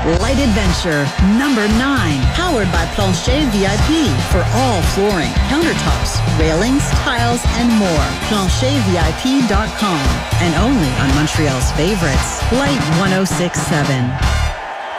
Light Adventure, number 9. Powered by Plancher VIP for all flooring, countertops, railings, tiles, and more. PlancherVIP.com. And only on Montreal's favorites. Light 106.7.